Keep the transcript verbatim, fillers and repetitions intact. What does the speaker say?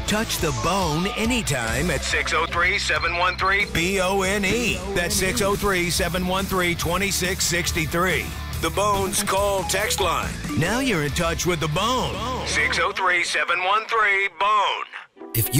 Touch the bone anytime at six oh three, seven one three, B O N E. That's six oh three, seven one three, two six six three. The Bones call text line. Now you're in touch with the Bone. six oh three, seven one three, B O N E. If you